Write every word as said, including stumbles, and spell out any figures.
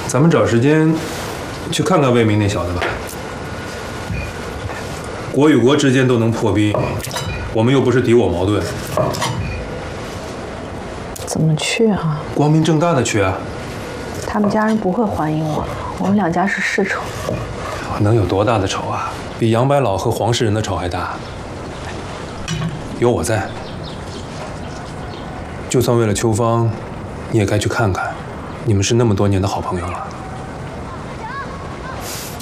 咱们找时间去看看魏明那小子吧。国与国之间都能破冰，我们又不是敌我矛盾。 怎么去啊？ 光明正大的去啊！ 他们家人不会欢迎我的，我们两家是世仇。 能有多大的仇啊？比杨白老和黄世仁的仇还大。有我在，就算为了秋芳，你也该去看看。你们是那么多年的好朋友了。